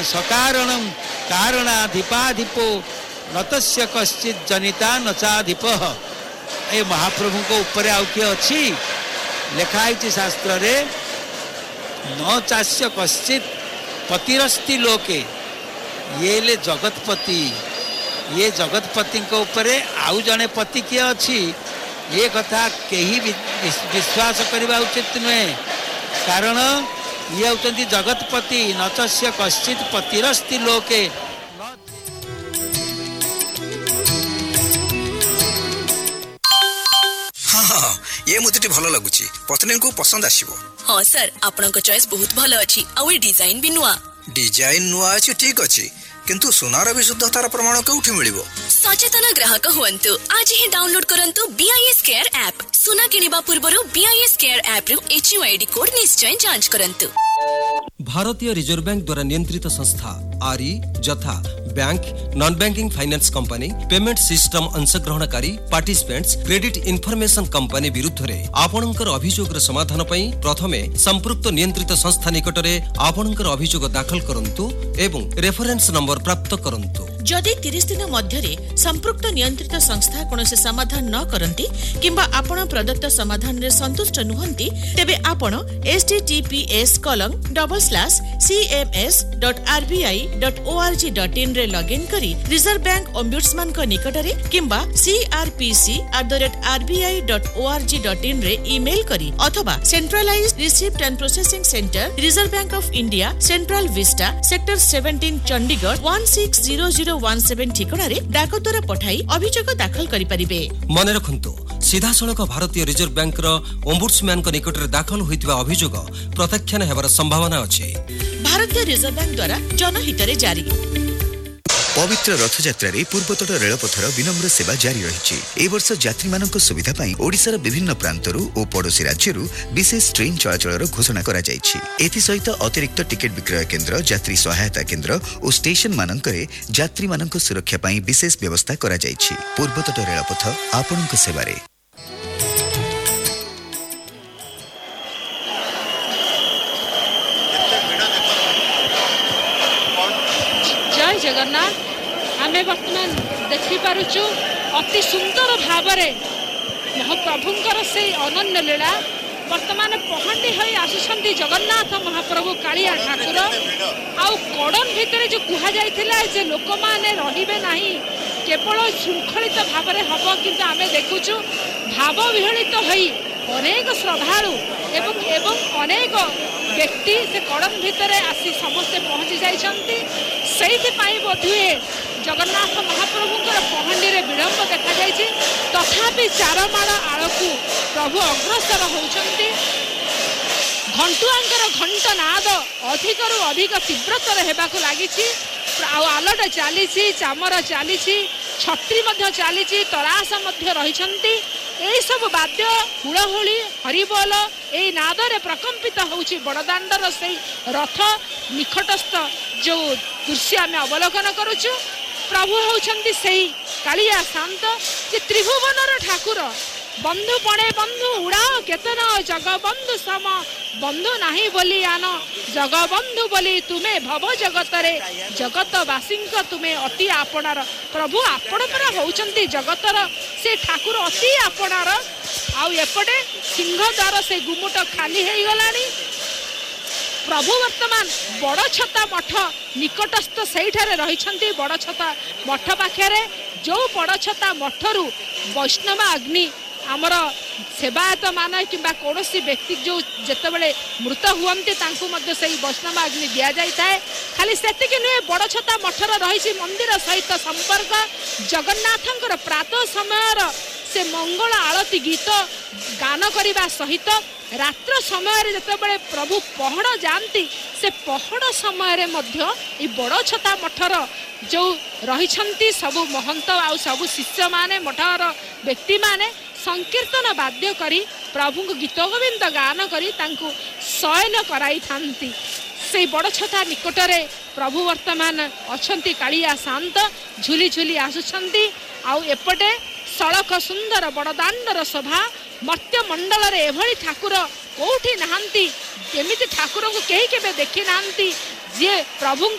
सकारणं कारणाधिपाधिपो नतस्य कश्चित जनिता नचाधिप। ए महाप्रभु को ऊपर आउ किए अच्छी लिखाई शास्त्र रे न चास्य कश्चित पतिरस्ति लोके। ये ले जगतपति, ये जगतपति को ऊपर आउ जने पति किए अच्छी ये कथा कहीं विश्वास करवा उचित नुहे। कारण ये होती जगतपति नचस्य कश्चित पतिरस्ति लोके। हाँ ये मुझे भल लगुच पत्नी को पसंद आसीबो। हाँ सर आपन चॉइस बहुत भल अच्छी आ डिजाइन भी नुआ। डिजाइन नुआ अच्छी ठीक अच्छी किंतु सुनार विशुद्धतार प्रमाण केउठी मिलिबो? सचेतन ग्राहक हुअन्तु आज ही डाउनलोड करंतु बीआईएस केयर ऐप। सुना किनिबा पूर्वरु बीआईएस केयर ऐप रु HUID कोड निश्चय जांच करंतु। भारतीय रिजर्व बैंक द्वारा नियंत्रित संस्था आरई जथा bank non banking finance company payment system अंशग्रहणकारी participants credit information company विरुद्ध रे आपणकर अभियोग समाधान पई प्रथमे संपृक्त नियंत्रित संस्था निकट रे आपणकर अभियोग दाखल करंतु एवं रेफरेंस नंबर प्राप्त करंतु। जदि 30 दिन मध्यरे संपृक्त नियंत्रित संस्था कोनोसे समाधान न करंती किंबा आपण प्रदत्त समाधान रे संतुष्ट नुहंती तेबे आपण https://cms.rbi.org.in रे लॉगिन करी रिजर्व बैंक ओम्बुड्समैन को निकट रे किंबा crpc@rbi.org.in रे ईमेल करी अथवा centralised receipt and processing centre reserve bank of India central Vista sector 17 Chandigarh 160017 ठिकाना रे डाक द्वारा पठाई अभियोग दाखल करि परिबे। मने रखंतु सीधा सड़क भारतीय रिजर्व बैंक रो ओम्बुड्समैन को निकट रे दाखल होइतबा अभियोग प्रत्याख्यान हेबार संभावना अछि। भारतीय रिजर्व बैंक द्वारा जनहित रे जारी। पवित्र रथयात्रा रे पूर्वतट रेलपथर विनम्र सेवा जारी रही। ए वर्ष यात्री मानक सुविधा पाई ओडिशार विभिन्न प्रांतरू और पड़ोसी राज्यरू विशेष ट्रेन चलाचल घोषणा करा जायछि। एथि सहित अतिरिक्त टिकेट विक्रय केन्द्र यात्री सहायता केन्द्र और स्टेशन मानकरे यात्री मानक सुरक्षा पाई विशेष व्यवस्था करा जायछि। पूर्वतट रेलपथ आपनक सेवारे। जगन्नाथ आम बर्तमान देखिपुँ अति सुंदर भाव महाप्रभुंर से अनन्य लीला बर्तमान पहंडी हो आसुंच जगन्नाथ महाप्रभु कालिया ठाकुर आउ कड़न भितर जो कहुई लोक मैंने रे ना केवल श्रृंखलित भाव हम किंतु आम देखुचु भाव विहलित हो अनेक श्रद्धालु एवं अनेक व्यक्ति से कड़न भितर आसी समस्ते पहुँची जाइछंती। सेहिथिपाई बोधुए जगन्नाथ महाप्रभुंकर पहंडी रे विलंब देखा जाइछि तथापि चारमाळ आळकू प्रभु अग्रसर होउछंती। घंटुआंकर घंट नाद अधिकरु अधिक तीव्रतर हेबाकु लागिछि। आलट चलीछि चामर चलीछि छत्री मध्य चलीछि तरास मध्य रहिछंती। यही सब वाद्य हुड़हुड़ी हरिबोल यही नादरे प्रकंपित होउछि बड़दाण्डर से रथ निकटस्थ जो दृश्य आम अवलोकन करुचु। प्रभु होउछंती सेही कालिया शांत जे त्रिभुवनर ठाकुर बंधु पणे बंधु उड़ाओ केतन जगबंधु सम बंधु नाही बोली आन जगबंधु बोली तुमे भव जगतरे जगतवासी तुमे अति आपणार। प्रभु आपणकर होउछंती जगतर से ठाकुर अति आपणार। आउ एपटे सिंहद्वार से गुमुट खाली हो गलानी। प्रभु वर्तमान बड़ छता मठ निकटस्थ सेठारे रहिछंती। बड़ छता मठ पाखरे जो बड़ छता मठरू वैष्णव अग्नि आमर सेवायत मान कि कौन व्यक्ति जो जितेबले मृत हुए से वैष्णव अग्नि दि जाए। खाली से नुहे बड़ छता मठर रही मंदिर सहित संपर्क जगन्नाथंकर प्रातः समय से मंगल आरती गीत गान करने सहित रात्र समय जितेबले प्रभु पहड़ जाती से पहड़ समय बड़ छता मठर जो रही सबू महंत आउ सबू शिष्य माने मठर व्यक्ति माने संकीर्तन वाद्य करी प्रभु को गीत गोविंद गान करी तांकु शयन कराई थांती। से बड़ छता निकटरे प्रभु वर्तमान अछंती कालिया शांत झुली झुली आसुछंती। आउ एपटे सड़क सुंदर बड़दाण्डर शोभा मर्त्य मंडल रे एभली ठाकुर कोठी नहांती। एमिति ठाकुर को कहीं केबे देखी नांती जे प्रभु